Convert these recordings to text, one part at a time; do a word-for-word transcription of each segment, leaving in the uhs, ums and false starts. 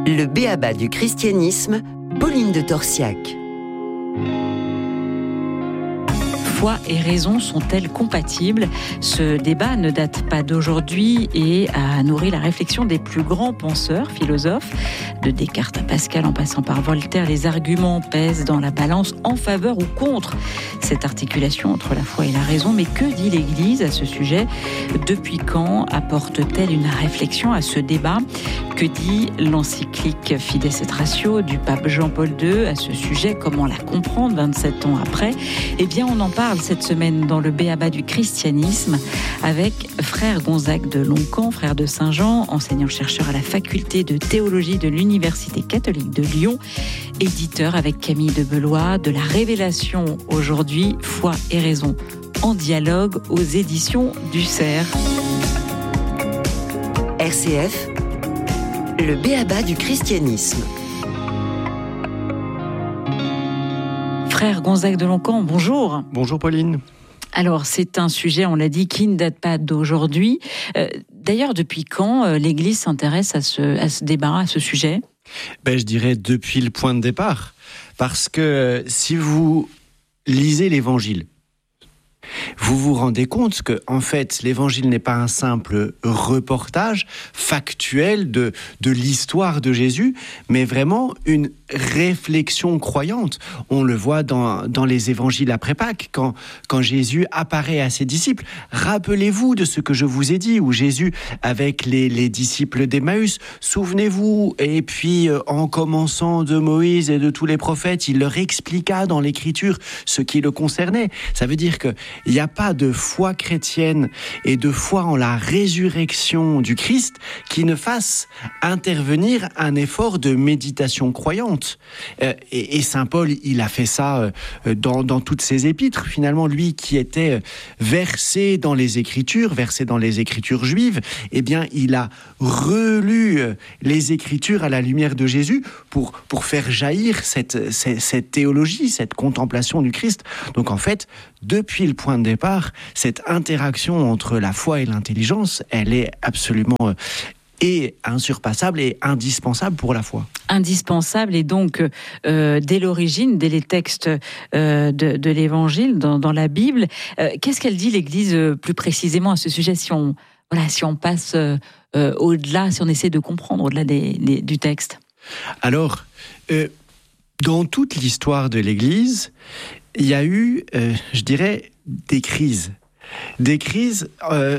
Le b-a-ba du christianisme, Pauline de Torsiac. Foi et raison sont-elles compatibles ? Ce débat ne date pas d'aujourd'hui et a nourri la réflexion des plus grands penseurs, philosophes. De Descartes à Pascal en passant par Voltaire, les arguments pèsent dans la balance en faveur ou contre cette articulation entre la foi et la raison. Mais que dit l'Église à ce sujet ? Depuis quand apporte-t-elle une réflexion à ce débat ? Que dit l'encyclique Fides et Ratio du pape Jean-Paul deux à ce sujet ? Comment la comprendre vingt-sept ans après ? Eh bien, on en parle cette semaine dans le b-a-ba du christianisme avec frère Gonzague de Loncan, frère de Saint-Jean, enseignant-chercheur à la faculté de théologie de l'Université catholique de Lyon, éditeur avec Camille de Belois de la Révélation aujourd'hui, foi et raison, en dialogue aux éditions du Cerf. R C F, le b-a-ba du christianisme. Frère Gonzague de Loncan, bonjour. Bonjour Pauline. Alors, c'est un sujet, on l'a dit, qui ne date pas d'aujourd'hui. Euh, d'ailleurs, depuis quand euh, l'Église s'intéresse à ce, à ce débat, à ce sujet ? Ben, je dirais depuis le point de départ. Parce que si vous lisez l'Évangile, vous vous rendez compte que, en fait, l'Évangile n'est pas un simple reportage factuel de, de l'histoire de Jésus, mais vraiment une réflexion croyante. On le voit dans, dans les Évangiles après Pâques, quand, quand Jésus apparaît à ses disciples. Rappelez-vous de ce que je vous ai dit, où Jésus, avec les, les disciples d'Emmaüs, souvenez-vous, et puis en commençant de Moïse et de tous les prophètes, il leur expliqua dans l'Écriture ce qui le concernait. Ça veut dire que il n'y a pas de foi chrétienne et de foi en la résurrection du Christ qui ne fasse intervenir un effort de méditation croyante. Euh, et, et Saint Paul, il a fait ça euh, dans, dans toutes ses épîtres. Finalement, lui qui était versé dans les Écritures, versé dans les Écritures juives, eh bien, il a relu les Écritures à la lumière de Jésus pour, pour faire jaillir cette, cette, cette théologie, cette contemplation du Christ. Donc en fait, depuis le point de départ, cette interaction entre la foi et l'intelligence, elle est absolument euh, et insurpassable et indispensable pour la foi. Indispensable, et donc euh, dès l'origine, dès les textes euh, de, de l'Évangile, dans, dans la Bible, euh, qu'est-ce qu'elle dit l'Église euh, plus précisément à ce sujet, si on, voilà, si on passe euh, euh, au-delà, si on essaie de comprendre au-delà des, des, du texte ? Alors, euh, dans toute l'histoire de l'Église, il y a eu, euh, je dirais, des crises. Des crises, euh,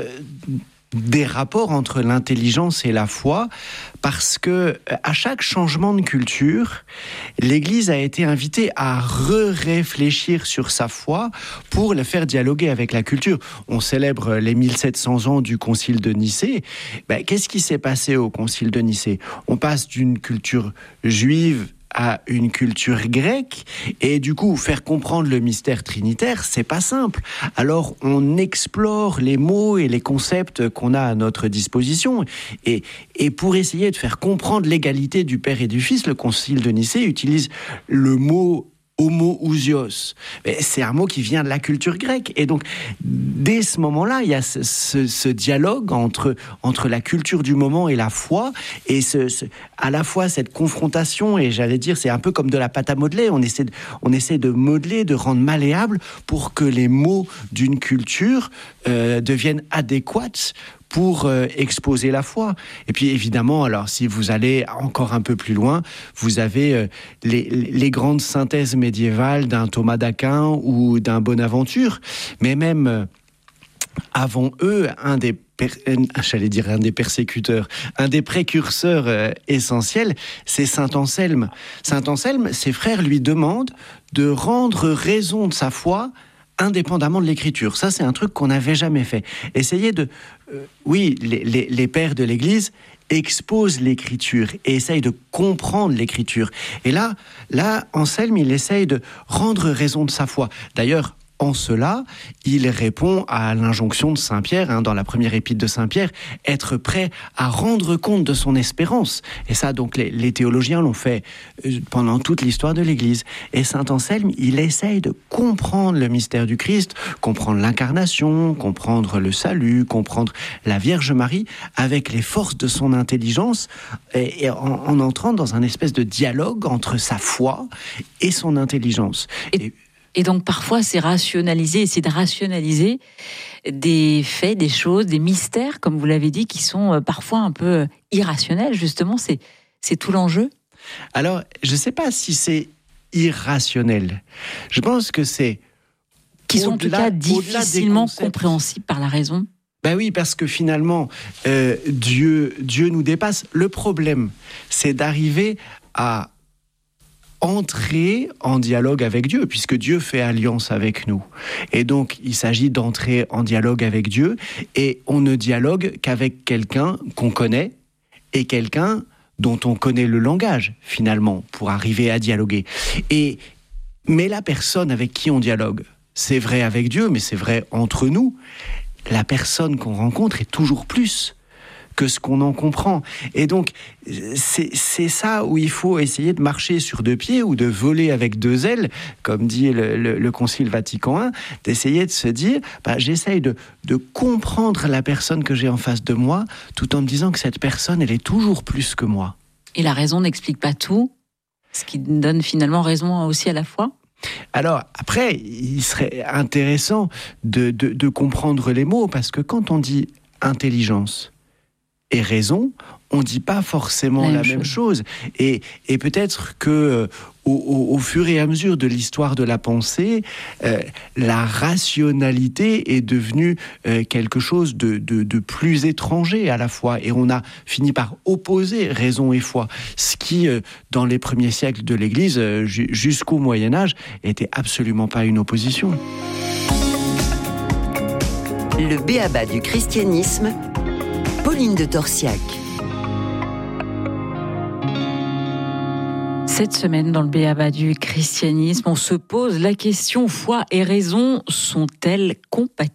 des rapports entre l'intelligence et la foi, parce que à chaque changement de culture, l'Église a été invitée à re-réfléchir sur sa foi pour la faire dialoguer avec la culture. On célèbre les mille sept cents ans du Concile de Nicée. Ben, qu'est-ce qui s'est passé au Concile de Nicée ? On passe d'une culture juive à une culture grecque, et du coup, faire comprendre le mystère trinitaire, c'est pas simple. Alors, on explore les mots et les concepts qu'on a à notre disposition, et, et pour essayer de faire comprendre l'égalité du Père et du Fils, le Concile de Nicée utilise le mot homoousios. C'est un mot qui vient de la culture grecque. Et donc, dès ce moment-là, il y a ce, ce, ce dialogue entre, entre la culture du moment et la foi, et ce, ce, à la fois cette confrontation, et j'allais dire, c'est un peu comme de la pâte à modeler. On essaie de, on essaie de modeler, de rendre malléable pour que les mots d'une culture euh, deviennent adéquats pour euh, exposer la foi. Et puis évidemment, alors si vous allez encore un peu plus loin, vous avez euh, les, les grandes synthèses médiévales d'un Thomas d'Aquin ou d'un Bonaventure, mais même euh, avant eux, un des Per, j'allais dire un des persécuteurs, un des précurseurs euh, essentiels, c'est saint Anselme. Saint Anselme, ses frères lui demandent de rendre raison de sa foi indépendamment de l'écriture. Ça, c'est un truc qu'on n'avait jamais fait. Essayez de... Euh, oui, les, les, les pères de l'Église exposent l'écriture et essayent de comprendre l'écriture. Et là, là, Anselme, il essaye de rendre raison de sa foi. D'ailleurs, en cela, il répond à l'injonction de Saint Pierre, hein, dans la première épître de Saint Pierre, être prêt à rendre compte de son espérance. Et ça, donc, les, les théologiens l'ont fait pendant toute l'histoire de l'Église. Et Saint Anselme, il essaye de comprendre le mystère du Christ, comprendre l'incarnation, comprendre le salut, comprendre la Vierge Marie, avec les forces de son intelligence, et, et en, en entrant dans un espèce de dialogue entre sa foi et son intelligence. Et... Et... Et donc, parfois, c'est rationaliser, essayer de rationaliser des faits, des choses, des mystères, comme vous l'avez dit, qui sont parfois un peu irrationnels, justement. C'est, c'est tout l'enjeu. Alors, je ne sais pas si c'est irrationnel. Je pense que c'est... Qui sont en tout cas difficilement compréhensibles par la raison. Ben oui, parce que finalement, euh, Dieu, Dieu nous dépasse. Le problème, c'est d'arriver à entrer en dialogue avec Dieu, puisque Dieu fait alliance avec nous. Et donc, il s'agit d'entrer en dialogue avec Dieu, et on ne dialogue qu'avec quelqu'un qu'on connaît, et quelqu'un dont on connaît le langage, finalement, pour arriver à dialoguer. Et, mais la personne avec qui on dialogue, c'est vrai avec Dieu, mais c'est vrai entre nous, la personne qu'on rencontre est toujours plus que ce qu'on en comprend. Et donc, c'est, c'est ça où il faut essayer de marcher sur deux pieds ou de voler avec deux ailes, comme dit le, le, le Concile Vatican un, d'essayer de se dire, bah, j'essaye de, de comprendre la personne que j'ai en face de moi, tout en me disant que cette personne, elle est toujours plus que moi. Et la raison n'explique pas tout, ce qui donne finalement raison aussi à la foi ? Alors, après, il serait intéressant de, de, de comprendre les mots, parce que quand on dit intelligence et raison, on ne dit pas forcément la, la même chose. chose. Et, et peut-être que euh, au, au, au fur et à mesure de l'histoire de la pensée, euh, la rationalité est devenue euh, quelque chose de, de, de plus étranger à la fois. Et on a fini par opposer raison et foi. Ce qui, euh, dans les premiers siècles de l'Église, euh, jusqu'au Moyen-Âge, était absolument pas une opposition. Le b.a.-ba du christianisme, Pauline de Torsiac. Cette semaine, dans le b.a.-ba du christianisme, on se pose la question, foi et raison sont-elles compatibles ?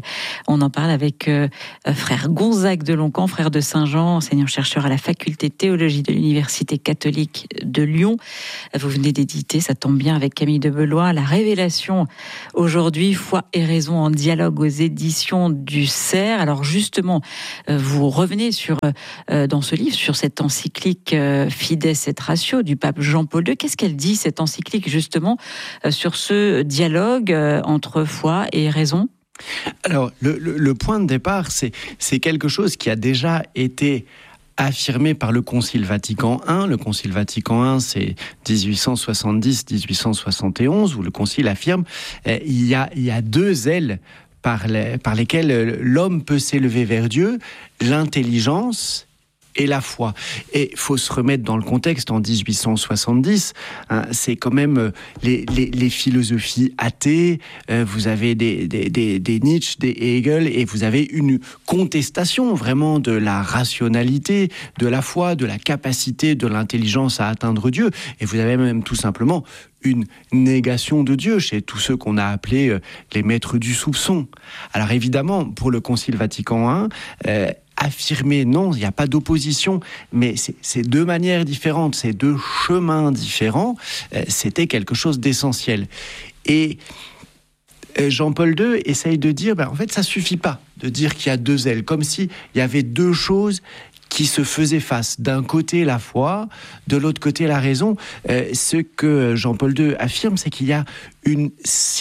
On en parle avec euh, frère Gonzague de Loncan, frère de Saint-Jean, enseignant-chercheur à la faculté de théologie de l'Université catholique de Lyon. Vous venez d'éditer, ça tombe bien, avec Camille de Belois, La Révélation aujourd'hui, foi et raison en dialogue aux éditions du Cerf. Alors justement, euh, vous revenez sur, euh, dans ce livre sur cette encyclique euh, Fides et Ratio du pape Jean-Paul deux. Qu'est-ce qu'elle dit, cette encyclique, justement, euh, sur ce dialogue euh, entre foi et raison ? Alors, le, le, le point de départ, c'est, c'est quelque chose qui a déjà été affirmé par le Concile Vatican un. Le Concile Vatican un, c'est dix-huit cent soixante-dix à dix-huit cent soixante et onze, où le Concile affirme euh, il y a, il y a deux ailes par, les, par lesquelles l'homme peut s'élever vers Dieu, l'intelligence et la foi. Et il faut se remettre dans le contexte, en dix-huit cent soixante-dix, hein, c'est quand même les, les, les philosophies athées, euh, vous avez des, des, des, des Nietzsche, des Hegel, et vous avez une contestation vraiment de la rationalité, de la foi, de la capacité de l'intelligence à atteindre Dieu, et vous avez même tout simplement une négation de Dieu chez tous ceux qu'on a appelés euh, les maîtres du soupçon. Alors évidemment, pour le Concile Vatican un, euh, affirmer non, il n'y a pas d'opposition, mais c'est, c'est deux manières différentes, c'est deux chemins différents, euh, c'était quelque chose d'essentiel. Et euh, Jean-Paul deux essaye de dire, ben, en fait, ça suffit pas de dire qu'il y a deux ailes, comme s'il y avait deux choses qui se faisaient face. D'un côté, la foi, de l'autre côté, la raison. Euh, ce que Jean-Paul deux affirme, c'est qu'il y a une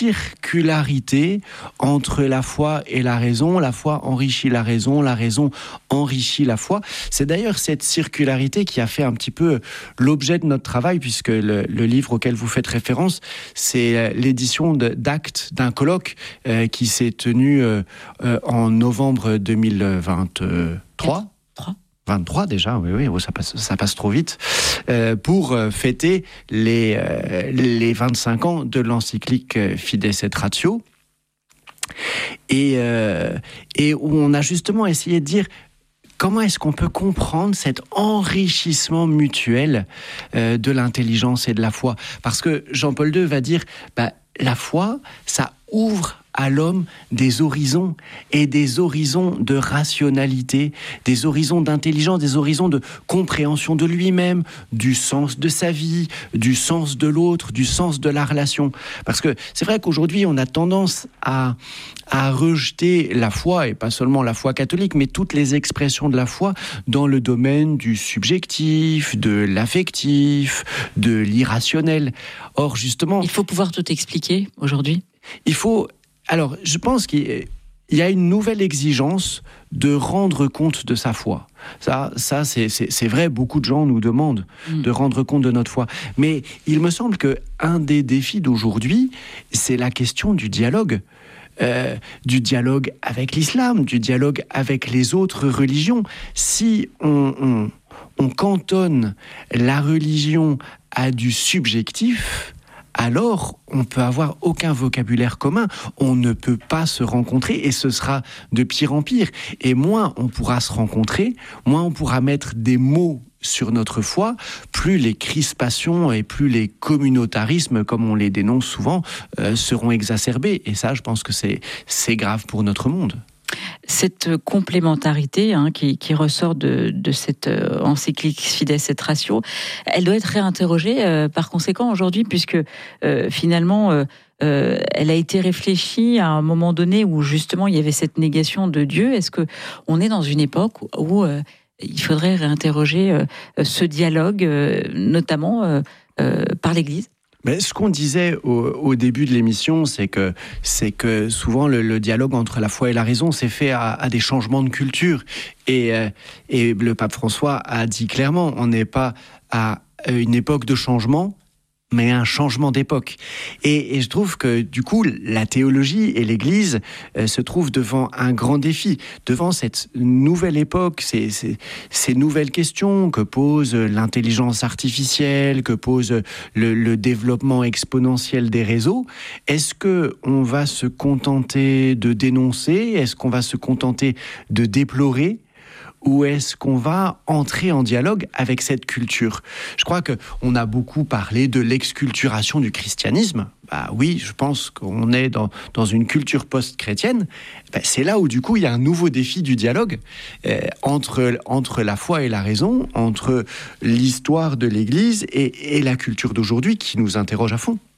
circularité entre la foi et la raison. La foi enrichit la raison, la raison enrichit la foi. C'est d'ailleurs cette circularité qui a fait un petit peu l'objet de notre travail, puisque le, le livre auquel vous faites référence, c'est l'édition de, d'Actes d'un colloque euh, qui s'est tenu euh, euh, en novembre deux mille vingt-trois. vingt-trois déjà, oui, oui, ça passe, ça passe trop vite, euh, pour fêter les, euh, les vingt-cinq ans de l'encyclique Fides et Ratio, et, euh, et où on a justement essayé de dire comment est-ce qu'on peut comprendre cet enrichissement mutuel euh, de l'intelligence et de la foi ? Parce que Jean-Paul deux va dire, bah, la foi, ça ouvre à l'homme des horizons, et des horizons de rationalité, des horizons d'intelligence, des horizons de compréhension de lui-même, du sens de sa vie, du sens de l'autre, du sens de la relation. Parce que c'est vrai qu'aujourd'hui, on a tendance à, à rejeter la foi, et pas seulement la foi catholique, mais toutes les expressions de la foi dans le domaine du subjectif, de l'affectif, de l'irrationnel. Or, justement... Il faut pouvoir tout expliquer aujourd'hui. Il faut... Alors, je pense qu'il y a une nouvelle exigence de rendre compte de sa foi. Ça, ça c'est, c'est, c'est vrai, beaucoup de gens nous demandent mmh. de rendre compte de notre foi. Mais il me semble qu'un des défis d'aujourd'hui, c'est la question du dialogue. Euh, du dialogue avec l'islam, du dialogue avec les autres religions. Si on, on, on cantonne la religion à du subjectif, alors on peut avoir aucun vocabulaire commun, on ne peut pas se rencontrer, et ce sera de pire en pire. Et moins on pourra se rencontrer, moins on pourra mettre des mots sur notre foi, plus les crispations et plus les communautarismes, comme on les dénonce souvent, euh, seront exacerbés. Et ça, je pense que c'est, c'est grave pour notre monde. Cette complémentarité hein, qui, qui ressort de, de cette euh, encyclique Fides et Ratio, elle doit être réinterrogée euh, par conséquent aujourd'hui, puisque euh, finalement euh, euh, elle a été réfléchie à un moment donné où justement il y avait cette négation de Dieu. Est-ce que on est dans une époque où, où euh, il faudrait réinterroger euh, ce dialogue, euh, notamment euh, euh, par l'Église? Mais ce qu'on disait au, au début de l'émission, c'est que, c'est que souvent le, le dialogue entre la foi et la raison s'est fait à, à des changements de culture. Et, euh, et le pape François a dit clairement, on n'est pas à une époque de changement, mais un changement d'époque. Et, et je trouve que, du coup, la théologie et l'Église euh, se trouvent devant un grand défi, devant cette nouvelle époque, ces, ces, ces nouvelles questions que pose l'intelligence artificielle, que pose le, le développement exponentiel des réseaux. Est-ce qu'on va se contenter de dénoncer ? Est-ce qu'on va se contenter de déplorer ? Ou est-ce qu'on va entrer en dialogue avec cette culture ? Je crois qu'on a beaucoup parlé de l'exculturation du christianisme. Bah oui, je pense qu'on est dans, dans une culture post-chrétienne. Bah c'est là où, du coup, il y a un nouveau défi du dialogue euh, entre, entre la foi et la raison, entre l'histoire de l'Église et, et la culture d'aujourd'hui qui nous interroge à fond.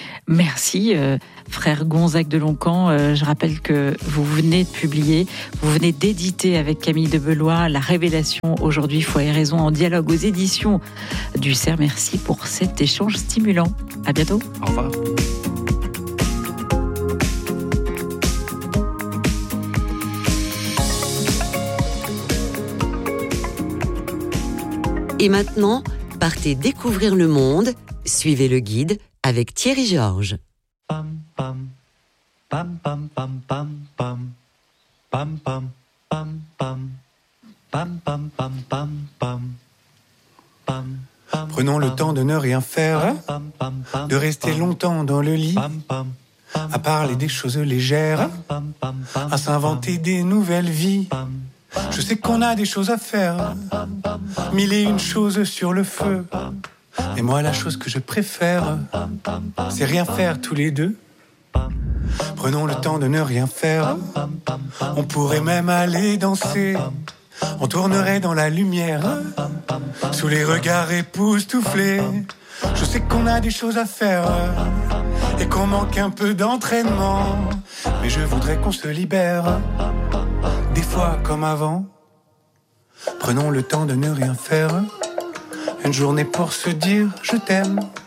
Merci, euh, frère Gonzague de Loncan. Euh, je rappelle que vous venez de publier, vous venez d'éditer avec Camille de Belois La Révélation, aujourd'hui, foi et raison, en dialogue aux éditions du C E R. Merci pour cet échange stimulant. À bientôt. Au revoir. Et maintenant, partez découvrir le monde. Suivez le guide avec Thierry Georges. Pam pam pam pam pam pam pam pam pam pam pam pam pam pam pam pam. Prenons le temps de ne rien faire, de rester longtemps dans le lit, à parler des choses légères, à s'inventer des nouvelles vies. Je sais qu'on a des choses à faire, mille et une choses sur le feu. Et moi, la chose que je préfère, c'est rien faire tous les deux. Prenons le temps de ne rien faire. On pourrait même aller danser. On tournerait dans la lumière, sous les regards époustouflés. Je sais qu'on a des choses à faire et qu'on manque un peu d'entraînement. Mais je voudrais qu'on se libère, des fois comme avant. Prenons le temps de ne rien faire. Une journée pour se dire je t'aime.